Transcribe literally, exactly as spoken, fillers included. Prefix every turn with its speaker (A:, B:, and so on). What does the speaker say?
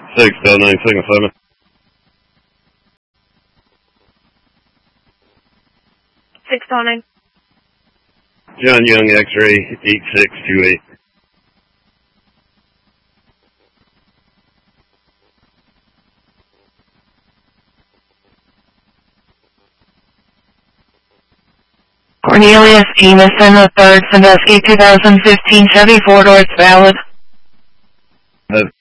A: six Delta nine Signal seven.
B: six Delta nine.
A: John Young X-ray eight six two eight.
C: Cornelius Emerson the third, Sandusky two thousand fifteen Chevy four doors valid.
A: That's